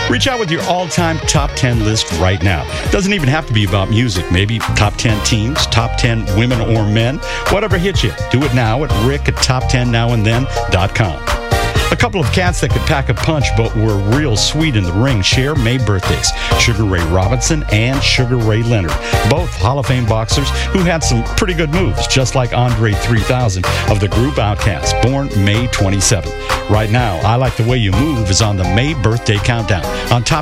Reach out with your all-time top 10 list right now. Doesn't even have to be about music. Maybe top 10 teams, top 10 women or men. Whatever hits you. Do it now at rick@top10nowandthen.com. A couple of cats that could pack a punch but were real sweet in the ring share May birthdays. Sugar Ray Robinson and Sugar Ray Leonard, both Hall of Fame boxers who had some pretty good moves, just like Andre 3000 of the group Outkast, born May 27th. Right now, I Like the Way You Move is on the May birthday countdown on Top